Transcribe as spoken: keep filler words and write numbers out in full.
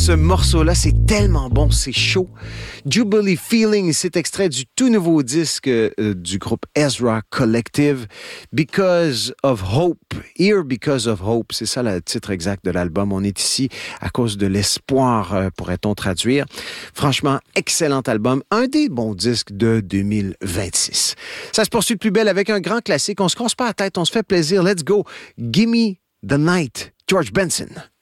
ce morceau-là, c'est tellement bon, c'est chaud. Jubilee Feeling, c'est extrait du tout nouveau disque euh, du groupe Ezra Collective, Because of Hope. Here Because of Hope, c'est ça le titre exact de l'album. On est ici à cause de l'espoir, euh, pourrait-on traduire. Franchement, excellent album, un des bons disques de deux mille vingt-six. Ça se poursuit de plus belle avec un grand classique. On se casse pas la tête, on se fait plaisir. Let's go. Gimme the Night, George Benson.